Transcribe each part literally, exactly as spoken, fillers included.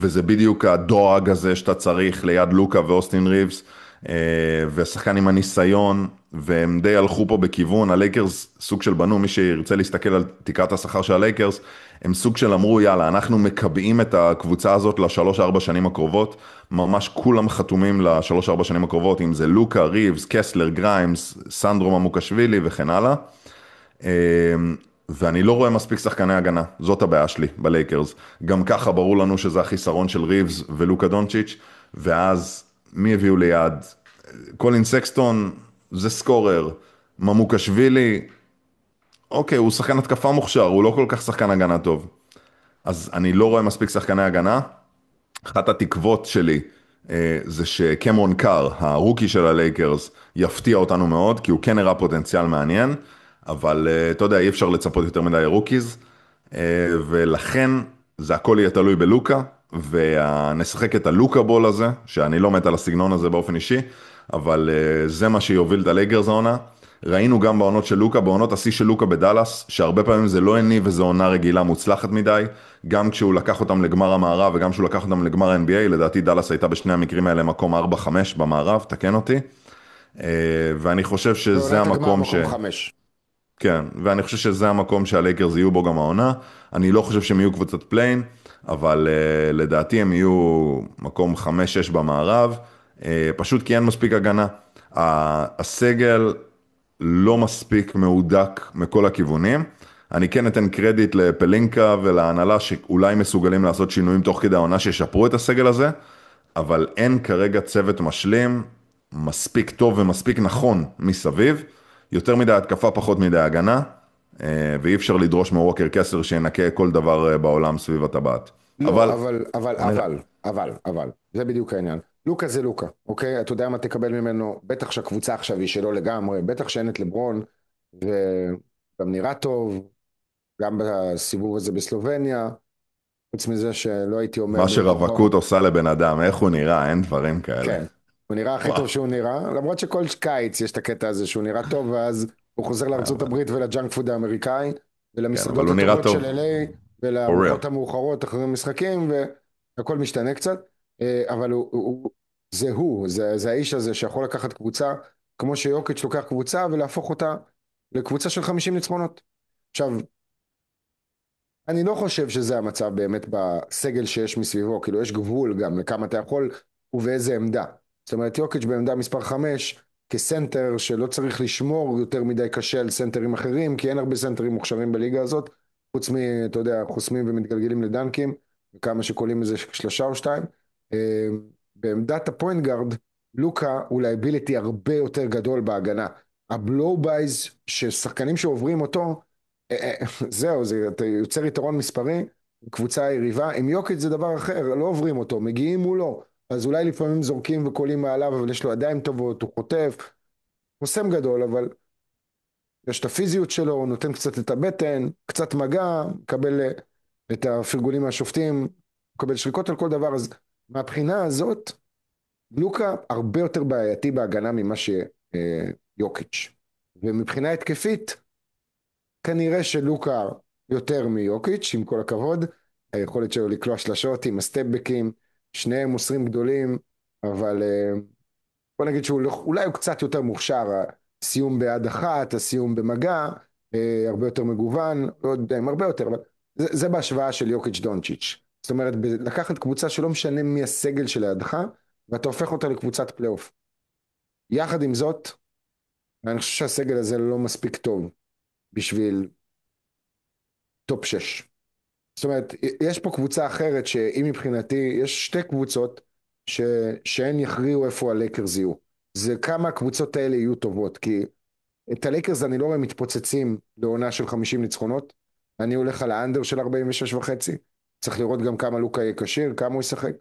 וזה בדיוק הדואג הזה שאתה צריך ליד לוקה ואוסטין ריבס, אה, ושחקן עם הניסיון, והם די הלכו פה בכיוון, הלייקרס סוג של בנו, מי שירצה להסתכל על תקרת השכר של הלייקרס, הם סוג של אמרו, יאללה, אנחנו מקבעים את הקבוצה הזאת לשלוש ארבע שנים הקרובות, ממש כולם חתומים לשלוש ארבע שנים הקרובות, אם זה לוקה, ריבס, קסלר, גריימס, סנדרו ממוקשווילי וכן הלאה. אמ, ואני לא רואה מספיק שחקני הגנה, זאת הבעיה שלי בלייקרס. גם ככה ברור לנו שזה החיסרון של ריבס ולוקה דונצ'יץ', ואז מי הביאו ליד? קולין סקסטון זה סקורר, ממוקשווילי, אוקיי, הוא שחקן התקפה מוכשר, הוא לא כל כך שחקן הגנה טוב. אז אני לא רואה מספיק שחקני הגנה. אחת התקוות שלי אה, זה שקמרון קאר, הרוקי של הלייקרס, יפתיע אותנו מאוד, כי הוא כן הראה פוטנציאל מעניין, אבל אה, אתה יודע, אי אפשר לצפות יותר מדי רוקיז, אה, ולכן זה הכל יהיה תלוי בלוקה, ונשחק את הלוקה בול הזה, שאני לא מת על הסגנון הזה באופן אישי, אבל אה, זה מה שיוביל את הלייקרס העונה. ראינו גם בעונות של לוקה, בעונות השיא של לוקה בדלס, שהרבה פעמים זה לא הניב וזו עונה רגילה מוצלחת מדי, גם כשהוא לקח אותם לגמר המערב וגם כשהוא לקח אותם לגמר ה-אן בי איי, לדעתי דלס הייתה בשני המקרים האלה מקום ארבע חמש במערב, תקן אותי. אה, ואני חושב שזה בעונת הגמר המקום ש... מקום חמש. כן, ואני חושב שזה המקום שהלייקרס יהיו בו גם העונה. אני לא חושב שהם יהיו קבוצת פליין, אבל uh, לדעתי הם יהיו מקום חמש שש במערב, uh, פשוט כי אין מספיק הגנה. ה- הסגל לא מספיק מהודק מכל הכיוונים. אני כן אתן קרדיט לפלינקה ולהנהלה שאולי מסוגלים לעשות שינויים תוך כדי העונה שישפרו את הסגל הזה, אבל אין כרגע צוות משלים מספיק טוב ומספיק נכון מסביב, יותר מדי התקפה, פחות מדי הגנה, אה, ואי אפשר לדרוש מווקר קסלר שינקה כל דבר אה, בעולם סביב הטבעת. אבל, לא, אבל, אבל, נראה. אבל, אבל, אבל, זה בדיוק העניין. לוקה זה לוקה, אוקיי? אתה יודע מה תקבל ממנו, בטח שהקבוצה עכשיו היא שלו לגמרי, בטח שאין את לברון, וגם נראה טוב, גם בסיבוב הזה בסלובניה, חוץ מזה שלא הייתי אומר מה ברוחו, שרווקות עושה לבן אדם, איך הוא נראה, אין דברים כאלה. כן, הוא נראה הכי טוב וואו. שהוא נראה, למרות שכל קיץ יש את הקטע הזה שהוא נראה טוב, ואז הוא חוזר לארצות אבל, הברית ולג'אנק פוד האמריקאי, כן, אבל ולמסעדות הוא נראה הטובות של טוב, אל איי, for real. ולארוחות המאוחרות אחרי משחקים, והכל משתנה קצת, אה, אבל הוא, הוא, זה הוא, זה, זה האיש הזה שיכול לקחת קבוצה, כמו שיוקיץ' לוקח קבוצה, ולהפוך אותה לקבוצה של חמישים ניצחונות. עכשיו, אני לא חושב שזה המצב באמת בסגל שיש מסביבו, כאילו יש גבול גם לכמה אתה יכול ובאיזה עמדה. זאת אומרת, יוקיץ' בעמדה מספר חמש, כסנטר שלא צריך לשמור יותר מדי קשה על סנטרים אחרים, כי אין הרבה סנטרים מוכשרים בליגה הזאת, חוץ מ, אתה יודע, חוסמים ומתגלגלים לדנקים, וכמה שקולים איזה שלושה או שתיים. אה, בעמדת הפוינט גארד, לוקה הוא לייביליטי הרבה יותר גדול בהגנה. הבלואו בייז ששחקנים שעוברים אותו, אה, אה, זהו, זה, אתה יוצר יתרון מספרי, קבוצה יריבה, עם יוקיץ' זה דבר אחר, לא עוברים אותו, מגיעים מולו, אז אולי לפעמים זורקים וקולים מעליו, אבל יש לו ידיים טובות, הוא חוטף, חוסם גדול, אבל יש את הפיזיות שלו, הוא נותן קצת את הבטן, קצת מגע, מקבל אה, את הפרגולים מהשופטים, מקבל שריקות על כל דבר, אז מהבחינה הזאת, לוקה הרבה יותר בעייתי בהגנה ממה שיוקיץ'. ומבחינה התקפית, כנראה שלוקה יותר מיוקיץ', עם כל הכבוד, היכולת שלו לקלוע שלשות עם הסטפבקים, שניהם מוסרים גדולים, אבל אה, בוא נגיד שהוא לא- אולי הוא קצת יותר מוכשר, הסיום ביד אחת, הסיום במגע, אה, הרבה יותר מגוון, לא יודע אם הרבה יותר, אבל זה, זה בהשוואה של יוקיץ' דונצ'יץ'. זאת אומרת, ב- לקחת קבוצה שלא משנה מי הסגל שלידך, ואתה הופך אותה לקבוצת פלייאוף. יחד עם זאת, אני חושב שהסגל הזה לא מספיק טוב בשביל טופ שש. זאת אומרת, יש פה קבוצה אחרת שהיא מבחינתי, יש שתי קבוצות ש... שהן יכריעו איפה הלייקרס יהיו. זה כמה הקבוצות האלה יהיו טובות, כי את הלייקרס אני לא רואה מתפוצצים לעונה של חמישים ניצחונות, אני הולך על האנדר של ארבעים ושש וחצי, צריך לראות גם כמה לוקה יהיה כשיר, כמה הוא ישחק,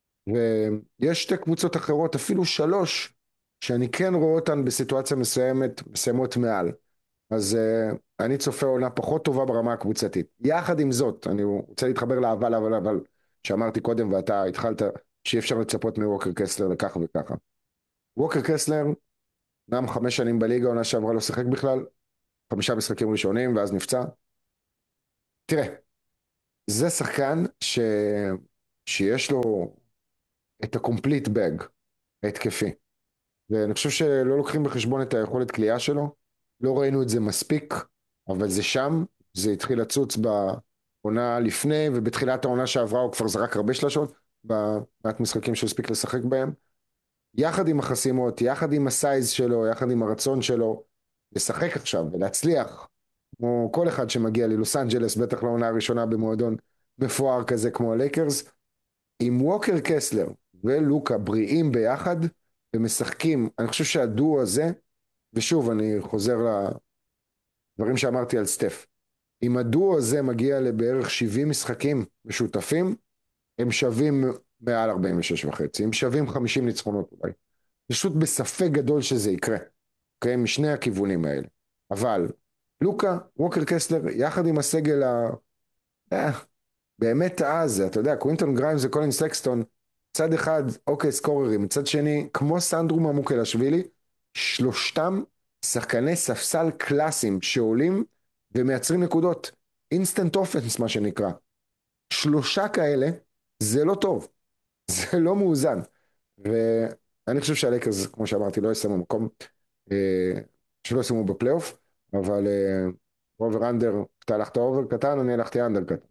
ויש שתי קבוצות אחרות, אפילו שלוש, שאני כן רואה אותן בסיטואציה מסוימת, מסיימות מעל. אז uh, אני צופה עונה פחות טובה ברמה הקבוצתית. יחד עם זאת, אני רוצה להתחבר לאבל, אבל, אבל, שאמרתי קודם ואתה התחלת, שאי אפשר לצפות מווקר קסלר לככה וככה. ווקר קסלר, נם חמש שנים בליגה, עונה שעברה לא שיחק בכלל, חמישה משחקים ראשונים ואז נפצע. תראה, זה שחקן ש... שיש לו את ה-complete bag ההתקפי. ואני חושב שלא לוקחים בחשבון את היכולת כליאה שלו. לא ראינו את זה מספיק, אבל זה שם. זה התחיל לצוץ בעונה לפני, ובתחילת העונה שעברה הוא כבר זרק הרבה שלשות, במעט משחקים שהוא הספיק לשחק בהם. יחד עם החסימות, יחד עם הסייז שלו, יחד עם הרצון שלו לשחק עכשיו ולהצליח, כמו כל אחד שמגיע ללוס אנג'לס, בטח לעונה הראשונה במועדון מפואר כזה כמו הלייקרס, עם ווקר קסלר ולוקה בריאים ביחד ומשחקים, אני חושב שהדואו הזה, ושוב אני חוזר לדברים שאמרתי על סטף, אם הדואו הזה מגיע לבערך שבעים משחקים משותפים, הם שווים מעל ארבעים ושש וחצי, הם שווים חמישים ניצחונות אולי. פשוט בספק גדול שזה יקרה, אוקיי? משני הכיוונים האלה. אבל לוקה, ווקר קסלר, יחד עם הסגל ה... אה, באמת אז, אתה יודע, קווינטון גריימס וקולין סקסטון, צד אחד, אוקיי, סקוררים, מצד שני, כמו סנדרו ממוקלשווילי, שלושתם שחקני ספסל קלאסיים שעולים ומייצרים נקודות. אינסטנט אופנס, מה שנקרא. שלושה כאלה, זה לא טוב. זה לא מאוזן. ואני חושב שהלייקרס, כמו שאמרתי, לא יסיימו מקום, אה, שלא יסיימו בפלייאוף, אבל אה, אובר אנדר, אתה הלכת אובר קטן, אני הלכתי אנדר קטן.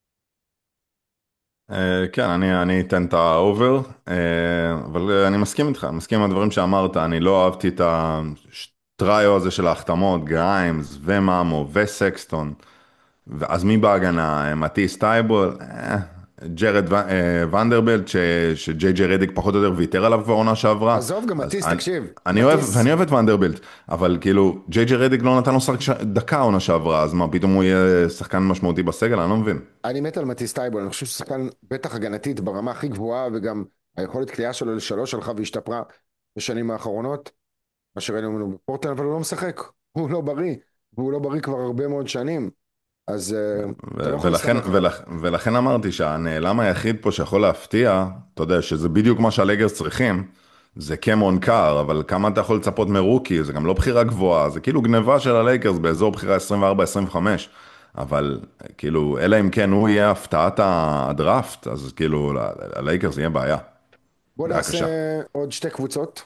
אה, כן, אני, אני אתן את האובר, אה, אבל אה, אני מסכים איתך, מסכים עם הדברים שאמרת, אני לא אהבתי את הטריו הזה של ההחתמות, גריימס ומאמו וסקסטון, ואז מי בהגנה? מטיס טייבול, אה, ג'רד ו- אה, ונדרבלט, ש- שג'יי ג'יי רדיק פחות או יותר ויתר עליו בעונה שעברה, עזוב גם אז מטיס, אני, תקשיב, אני אוהב, מטיס, ואני אוהב את ונדרבלט, אבל כאילו, ג'יי ג'יי רדיק לא נתן לו שחק ש- דקה עונה שעברה, אז מה, פתאום הוא יהיה שחקן משמעותי בסגל? אני לא מבין. אני מת על מטיס טייבול, אני חושב שהוא שחקן בטח הגנתית ברמה הכי גבוהה, וגם היכולת קליעה שלו לשלוש הלכה והשתפרה בשנים האחרונות, מה שראינו ממנו בפורטל, אבל הוא לא משחק, הוא לא בריא, והוא לא בריא כבר הרבה מאוד שנים, אז uh, אתה ו- לא יכול ולכן, להסתמך עליו. ולכ, ולכן אמרתי שהנעלם היחיד פה שיכול להפתיע, אתה יודע, שזה בדיוק מה שהלייגרס צריכים, זה קמרון קאר, אבל כמה אתה יכול לצפות מרוקי, זה גם לא בחירה גבוהה, זה כאילו גניבה של הלייקרס באזור בחירה עשרים וארבע עשרים וחמש, אבל כאילו, אלא אם כן הוא יהיה הפתעת הדראפט, אז כאילו, ל- ללייקרס יהיה בעיה, בוא בעיה נעשה קשה. עוד שתי קבוצות,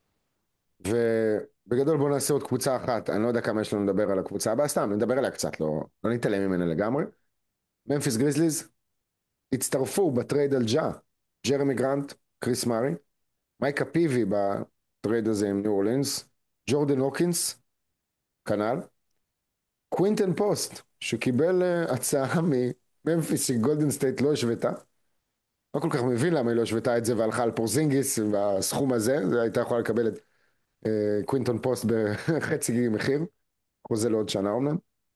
ובגדול בוא נעשה עוד קבוצה אחת, אני לא יודע כמה יש לנו לדבר על הקבוצה הבאה, סתם נדבר עליה קצת, לא, לא נתעלם ממנה לגמרי. ממפיס גריזליז הצטרפו בטרייד על ג'ה, ג'רמי גרנט, קריס מארי, מייקה פיבי בטרייד הזה עם ניו אורלינס, ג'ורדן הוקינס, כנ"ל, קווינטן פוסט, שקיבל uh, הצעה מממפיס שגולדן סטייט לא השוותה, לא כל כך מבין למה היא לא השוותה את זה והלכה על פורזינגיס והסכום הזה, זה הייתה יכולה לקבל את uh, קווינטון פוסט בחצי מחיר, חוזה לעוד שנה אומנם,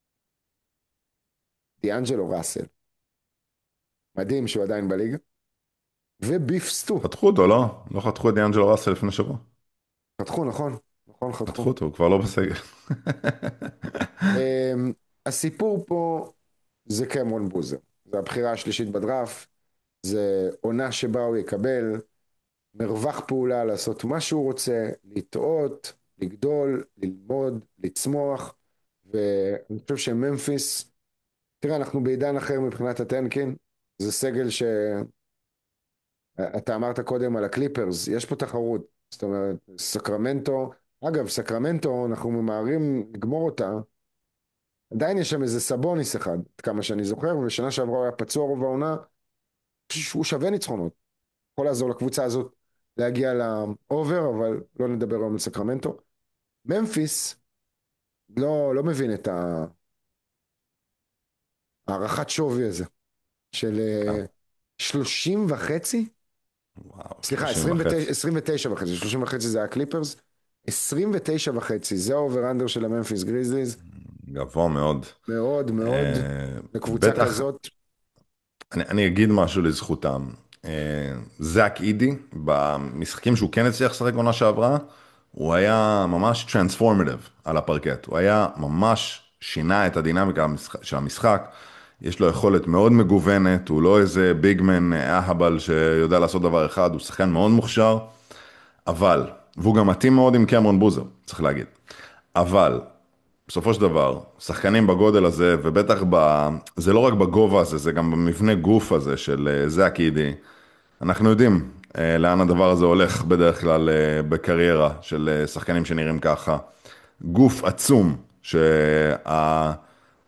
דיאנג'לו ראסל, מדהים שהוא עדיין בליגה, וביף סטו, חתכו אותו, לא? לא חתכו את דיאנג'לו ראסל לפני שבוע? חתכו נכון, נכון חתכו חתכו. אותו, הוא כבר לא בסגל. Um, הסיפור פה זה קמרון בוזר, זה הבחירה השלישית בדראפט, זה עונה שבה הוא יקבל מרווח פעולה לעשות מה שהוא רוצה, לטעות, לגדול, ללמוד, לצמוח, ואני חושב שממפיס, תראה, אנחנו בעידן אחר מבחינת הטנקין, זה סגל שאתה אמרת קודם על הקליפרס, יש פה תחרות, זאת אומרת, סקרמנטו, אגב, סקרמנטו, אנחנו ממהרים לגמור אותה, עדיין יש שם איזה סבוניס אחד, עד כמה שאני זוכר, ושנה שעברה הוא היה פצוע רוב העונה, הוא שווה ניצחונות. יכול לעזור לקבוצה הזאת להגיע לאובר, אבל לא נדבר היום על סקרמנטו. ממפיס לא, לא מבין את ה- הערכת שווי הזה של כמה? אה, שלושים וחצי, וואו, סליחה, שלושים עשרים ותשע, וחצי. עשרים ותשע וחצי, שלושים וחצי זה הקליפרס, עשרים ותשע וחצי, זה האובר אנדר של הממפיס גריזליז, גבוה מאוד. מאוד מאוד, אה, לקבוצה בטח, כזאת, אני, אני אגיד משהו לזכותם. אה, זאק אידי, במשחקים שהוא כן הצליח לשחק בעונה שעברה, הוא היה ממש טרנספורמטיב על הפרקט. הוא היה ממש שינה את הדינמיקה המשח- של המשחק. יש לו יכולת מאוד מגוונת, הוא לא איזה ביגמן אהבל שיודע לעשות דבר אחד, הוא שחקן מאוד מוכשר, אבל, והוא גם מתאים מאוד עם קמרון בוזר, צריך להגיד. אבל, בסופו של דבר, שחקנים בגודל הזה, ובטח ב... זה לא רק בגובה הזה, זה גם במבנה גוף הזה של אה, זאק אידי. אנחנו יודעים אה, לאן הדבר הזה הולך בדרך כלל אה, בקריירה של אה, שחקנים שנראים ככה. גוף עצום, שהסוף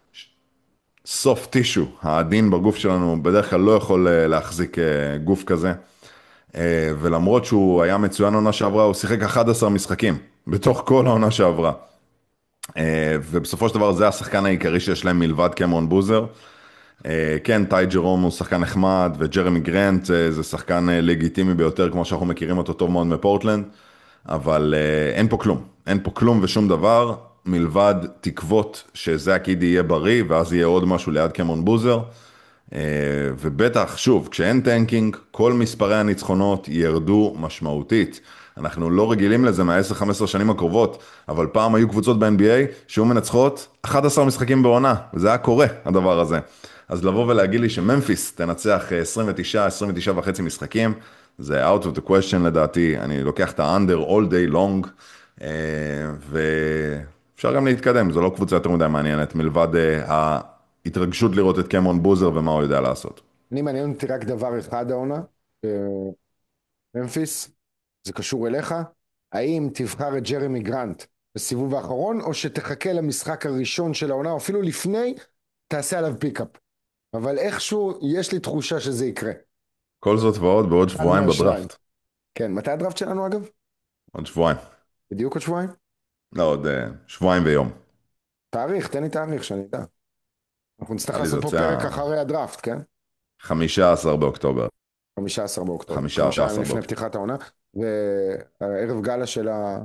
טישו, העדין בגוף שלנו, בדרך כלל לא יכול אה, להחזיק אה, גוף כזה. אה, ולמרות שהוא היה מצוין עונה שעברה, הוא שיחק אחד עשר משחקים, בתוך כל העונה שעברה. אה, ובסופו של דבר זה השחקן העיקרי שיש להם מלבד קמרון בוזר. אה, כן, טי ג'רום הוא שחקן נחמד, וג'רמי גרנט אה, זה שחקן אה, לגיטימי ביותר, כמו שאנחנו מכירים אותו טוב מאוד מפורטלנד, אבל אה, אין פה כלום. אין פה כלום ושום דבר, מלבד תקוות שזאק אידי יהיה בריא, ואז יהיה עוד משהו ליד קמרון בוזר. אה, ובטח, שוב, כשאין טנקינג, כל מספרי הניצחונות ירדו משמעותית. אנחנו לא רגילים לזה מה-עשר חמש עשרה שנים הקרובות, אבל פעם היו קבוצות ב-אן בי איי שהיו מנצחות אחד עשר משחקים בעונה, וזה היה קורה, הדבר הזה. אז לבוא ולהגיד לי שממפיס תנצח אה, עשרים ותשע, עשרים ותשע וחצי משחקים, זה out of the question לדעתי, אני לוקח את ה-under all day long, אה, ואפשר גם להתקדם, זו לא קבוצה יותר מדי מעניינת, מלבד אה, ההתרגשות לראות את קמרון בוזר ומה הוא יודע לעשות. אני מעניין אותי רק דבר אחד העונה, אה, ממפיס, זה קשור אליך, האם תבחר את ג'רמי גרנט בסיבוב האחרון, או שתחכה למשחק הראשון של העונה, או אפילו לפני, תעשה עליו פיקאפ. אבל איכשהו יש לי תחושה שזה יקרה. כל זאת ועוד בעוד אחד שבועיים מהשניים. בדראפט. כן, מתי הדראפט שלנו אגב? עוד שבועיים. בדיוק עוד שבועיים? לא, עוד אה, שבועיים ויום. תאריך, תן לי תאריך שאני אדע. אנחנו נצטרך נראה לי זה לעשות פה יוצא פרק אחרי הדראפט, כן? חמישה עשר באוקטובר. חמישה עשר באוקטובר, חמישה חמישה ימים עשר לפני באוקטובר. פתיחת העונה, והערב גאלה שלה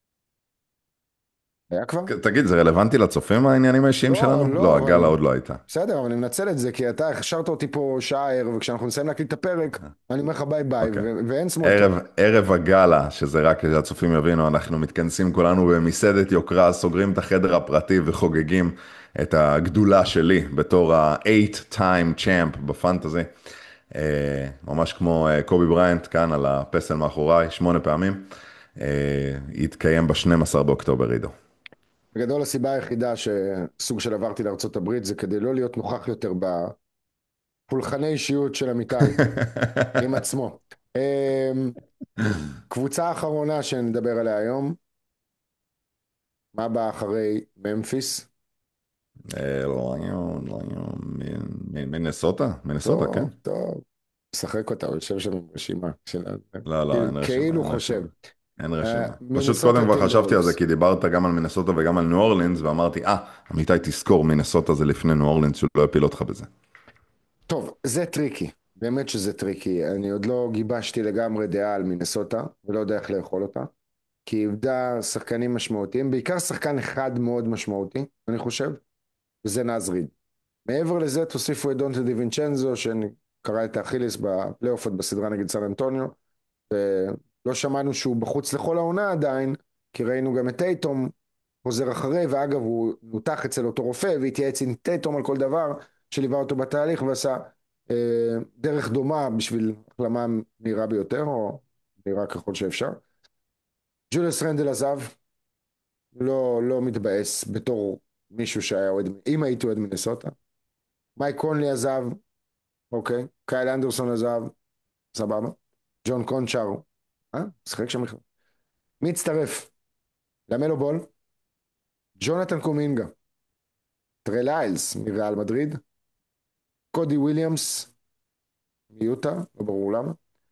היה כבר? תגיד, זה רלוונטי לצופים העניינים האישיים לא, שלנו? לא, לא, הגאלה אבל עוד לא הייתה. בסדר, אבל אני מנצל את זה, כי אתה הכשרת אותי פה שעה ערב, וכשאנחנו נסיים להקליט את הפרק, אני אומר לך ביי ביי, אוקיי. ו- ואין סמולטוק. ערב, ערב הגאלה, שזה רק כדי שהצופים יבינו, אנחנו מתכנסים כולנו במסעדת יוקרה, סוגרים את החדר הפרטי וחוגגים את הגדולה שלי בתור ה-eight time champ בפנטזי. אה, ממש כמו אה, קובי בריינט כאן על הפסל מאחוריי, שמונה פעמים. אה, יתקיים ב-שנים עשר באוקטובר, עידו. בגדול הסיבה היחידה שסוג של עברתי לארצות הברית, זה כדי לא להיות נוכח יותר בפולחני אישיות של אמיתי, עם עצמו. אמ, קבוצה האחרונה שנדבר עליה היום, מה בא אחרי ממפיס? אה, ליון, ליון, מ- מ- מנסוטה? מנסוטה, כן. טוב, טוב. משחק אותה, הוא יושב שם עם רשימה של ה- לא, לא, כאילו אין רשימה, כאילו אין רשימה. חושב. אין אה, רשימה. פשוט מינסוטה קודם כבר חשבתי על זה, טימברולס. כי דיברת גם על מנסוטה וגם על ניו אורלינס, ואמרתי, אה, אמיתי תזכור, מנסוטה זה לפני ניו אורלינס, שהוא לא יפיל אותך בזה. טוב, זה טריקי, באמת שזה טריקי. אני עוד לא גיבשתי לגמרי דעה על מינסוטה, ולא יודע איך לאכול אותה, כי היא איבדה שחקנים משמעותיים, בעיקר שחקן אחד מאוד משמעותי, אני חושב, וזה נאז ריד. מעבר לזה תוסיפו את דונטה די וינצ'נזו, שקרא את האכיליס בפלייאוף עוד בסדרה נגד סן אנטוניו, ולא שמענו שהוא בחוץ לכל העונה עדיין, כי ראינו גם את טייטום חוזר אחרי, ואגב הוא נותח אצל אותו רופא והתייעץ עם טייטום על כל דבר, שליווה אותו בתהליך ועשה אה, דרך דומה בשביל החלמה מהירה ביותר, או מהירה ככל שאפשר. ג'וליוס רנדל עזב, לא, לא מתבאס בתור מישהו שהיה אוהד, אם הייתי אוהד מינסוטה. מייק קונלי עזב, אוקיי, קייל אנדרסון עזב, סבבה. ג'ון קונצ'אר, אה? משחק שם בכלל. מי הצטרף? למלו בול, ג'ונתן קומינגה, טרי ליילס מריאל מדריד, קודי וויליאמס מיוטה, לא ברור למה,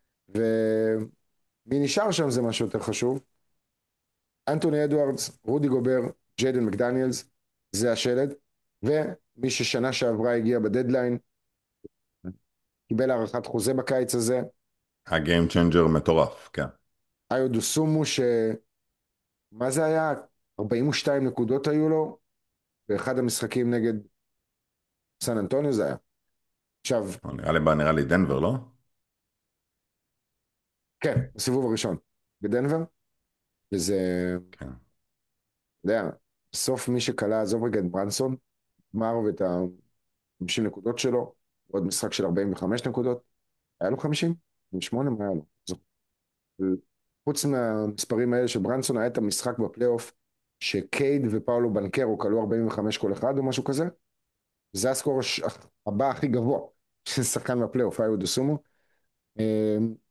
ומי נשאר שם זה משהו יותר חשוב, אנטוני אדוארדס, רודי גובר, ג'יידן מקדניאלס, זה השלד, ומי ששנה שעברה הגיע בדדליין, קיבל הארכת חוזה בקיץ הזה, הגיים צ'יינג'ר מטורף, כן. איו דוסומו, ש... מה זה היה? ארבעים ושתיים נקודות היו לו, באחד המשחקים נגד סן אנטוניו זה היה. עכשיו, נראה לי, נראה לי דנבר, לא? כן, בסיבוב הראשון, בדנבר, וזה, כן. אתה יודע, בסוף מי שקלה, עזוב רגע את ברנסון, גמר ואת ה-חמישים נקודות שלו, עוד משחק של ארבעים וחמש נקודות, היה לו חמישים? חמישים ושמונה, מה היה לו? זו- חוץ מהמספרים האלה של ברנסון, היה את המשחק בפלייאוף, שקייד ופאולו בנקרו כלו ארבעים וחמש כל אחד או משהו כזה. זה הסקור הש- הבא הכי גבוה של שחקן בפלייאוף, איו דוסומו.